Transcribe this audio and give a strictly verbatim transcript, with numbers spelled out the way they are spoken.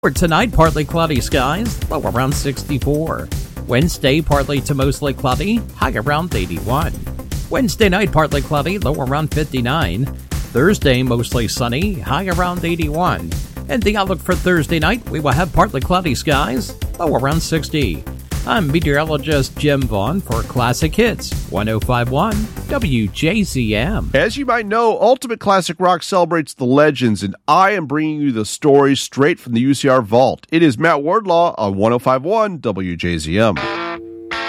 For tonight, partly cloudy skies, low around sixty-four. Wednesday, partly to mostly cloudy, high around eighty-one. Wednesday night, partly cloudy, low around fifty-nine. Thursday, mostly sunny, high around eighty-one. And the outlook for Thursday night, we will have partly cloudy skies, low around sixty. I'm meteorologist Jim Vaughn for Classic Hits, one oh five point one W J Z M. As you might know, Ultimate Classic Rock celebrates the legends, and I am bringing you the stories straight from the U C R vault. It is Matt Wardlaw on one oh five point one W J Z M.